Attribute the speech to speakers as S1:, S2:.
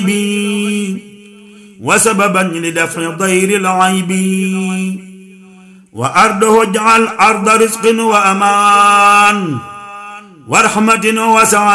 S1: وسببا لدفع ضير العيب وأرضه اجعل أرض رزق وأمان ورحمة وسعة